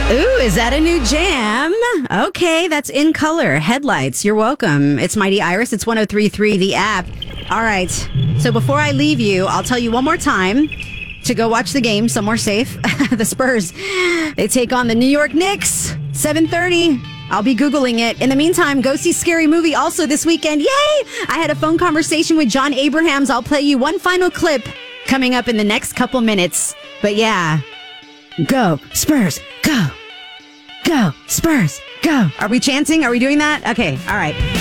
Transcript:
Ooh, is that a new jam? Okay, that's In Color. Headlights. You're welcome. It's Mighty Iris. It's 103.3, the app. All right. So before I leave you, I'll tell you one more time to go watch the game somewhere safe. The Spurs, they take on the New York Knicks, 7:30. I'll be Googling it. In the meantime, go see Scary Movie also this weekend. Yay! I had a phone conversation with John Abrahams. I'll play you one final clip coming up in the next couple minutes. But yeah, go Spurs, go. Go Spurs, go. Are we chanting? Are we doing that? Okay, all right.